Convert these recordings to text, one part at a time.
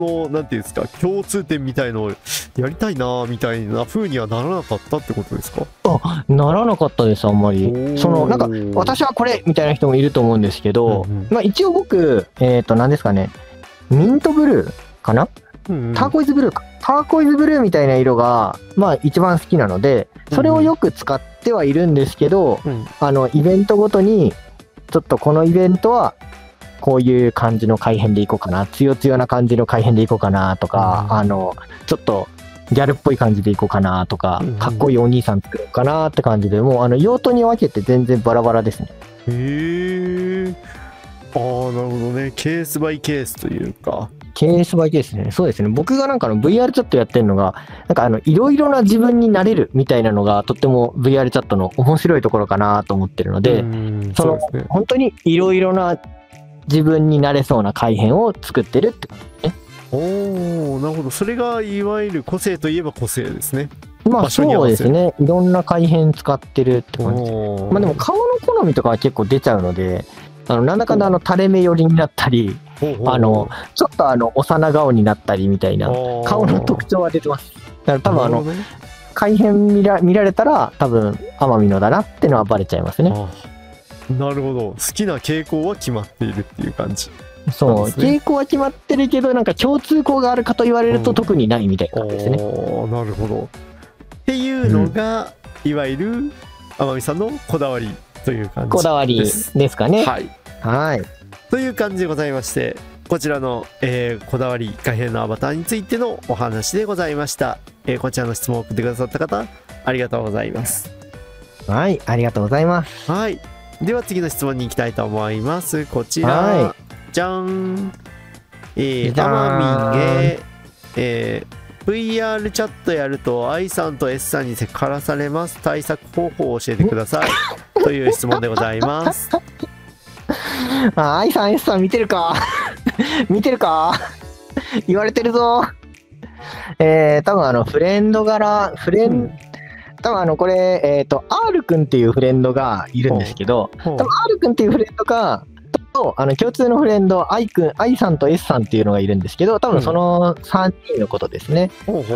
なんていうんですか、共通点みたいのをやりたいなみたいな風にはならなかったってことですか？ ならなかったです、あんまり。なんか、私はこれみたいな人もいると思うんですけど、まあ一応僕、何ですかね、ミントブルーかな、ターコイズブルーか。ターコイズブルーみたいな色が、まあ一番好きなので、それをよく使ってはいるんですけど、イベントごとに、ちょっとこのイベントは、こういう感じの改変でいこうかな、強強な感じの改変でいこうかなとか、ちょっとギャルっぽい感じでいこうかなとか、かっこいいお兄さん作ろうかなって感じで、もう用途に分けて全然バラバラですね。 へえ。ああ、なるほどね。ケースバイケースというか。 ケースバイケースね。そうですね。僕がなんかVR チャットやってるのが、なんかいろいろな自分になれるみたいなのがとっても VR チャットの面白いところかなと思ってるので、本当にいろいろな自分になれそうな改変を作ってるってことですね。 おお、なるほど。それがいわゆる個性といえば個性ですね。 まあそうですね。いろんな改変使ってるって感じで。まあでも顔の好みとかは結構出ちゃうので、なんだかんだ垂れ目寄りになったり、ちょっと幼顔になったりみたいな顔の特徴は出てます。だから多分改変見られたら多分天海のだなってのはバレちゃいますね。 なるほど。好きな傾向は決まっているっていう感じ。 そう、傾向は決まってるけど、なんか共通項があるかと言われると特にないみたいな感じですね。 なるほど。っていうのが、いわゆる天海さんのこだわりという感じです。 こだわりですかね。 はい。はい。という感じでございまして、こちらの、こだわり改変のアバターについてのお話でございました。こちらの質問を送ってくださった方、ありがとうございます。 はい、ありがとうございます。 はい。では次の質問に行きたいと思います。こちら、じゃん。あまみんへ、VR チャットやると I さんと S さんにセクハラされます。対策方法を教えてください。という質問でございます。 I さん S さん見てるか見てるか言われてるぞ。多分フレンド柄、多分これ、R 君っていうフレンドがいるんですけど、多分 R 君っていうフレンドが、共通のフレンド、I さんと S さんっていうのがいるんですけど、多分その3人のことですね。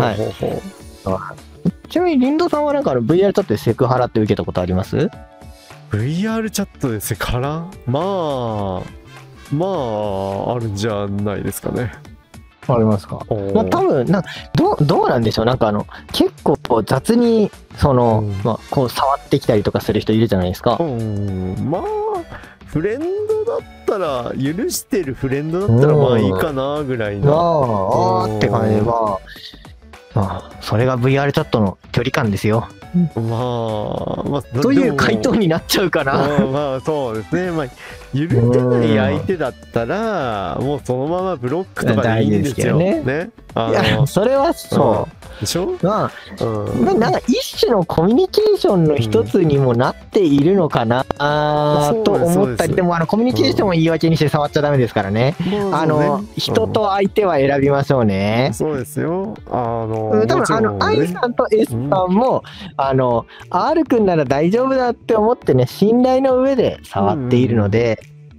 ちなみに、リンドさんはなんかVR チャットでセクハラって受けたことあります？ VR チャットでセクハラ？まあ、あるんじゃないですかね。 ありますか。まあ多分どうなんでしょう。なんか結構雑にこう触ってきたりとかする人いるじゃないですか。 まあフレンドだったら許してるフレンドだったらまあいいかなぐらいの。 って感じでまあそれが VR チャットの距離感ですよ。 まあという回答になっちゃうかな。 まあそうですね。まあ許せない相手だったらもうそのままブロックとかでいいんですよね。 いやそれはそうでしょ。 なんか一種のコミュニケーションの一つにもなっているのかなと思ったり、でもコミュニケーションを言い訳にして触っちゃダメですからね。人と相手は選びましょうね。 そうですよ。 多分愛さんと S さんもR 君なら大丈夫だって思ってね、信頼の上で触っているので、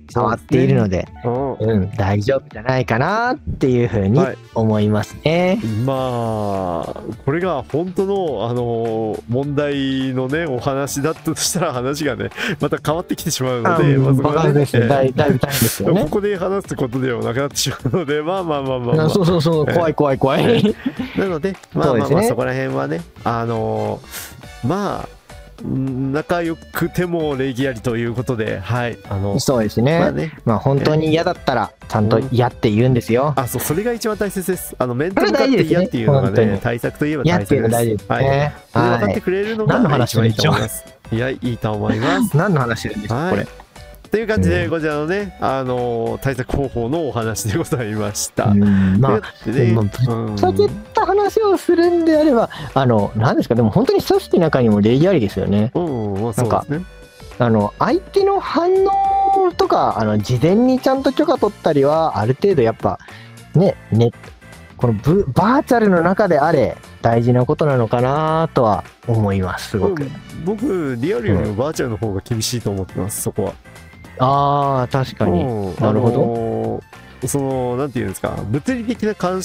大丈夫じゃないかなっていうふうに思いますね。 まあこれが本当の問題のねお話だったとしたら話がねまた変わってきてしまうので、 だいぶ大変ですよね。 ここで話すことではなくなってしまうので、まあそう怖い。 なのでまあそこら辺はねまあ仲良くても礼儀ありということで、はい、 そうですね。まあ本当に嫌だったらちゃんと嫌って言うんですよ。 それが一番大切です。面と向かって嫌っていうのがね、対策といえば大切です。 大事ですね。 分かってくれるのが一番いいと思います。いや、いいと思います。 何の話ですかこれ。 という感じで、こちらのね、対策方法のお話でございました。 まあ、ぶっちゃけた話をするんであれば、何ですか、でも本当に組織の中にも礼儀ありですよね。なんか、相手の反応とか、事前にちゃんと許可取ったりは、ある程度やっぱ、このバーチャルの中であれ、大事なことなのかなとは思います、すごく。 僕、リアルよりもバーチャルの方が厳しいと思ってます、そこは。 確かに。なるほど。 そのなんていうんですか、物理的な干